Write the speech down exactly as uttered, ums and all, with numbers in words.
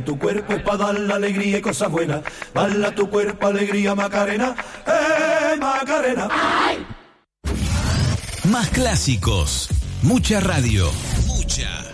tu cuerpo es para dar la alegría y cosas buenas. Bala tu cuerpo, alegría, Macarena. ¡Eh, Macarena! ¡Ay! Más clásicos, mucha radio, mucha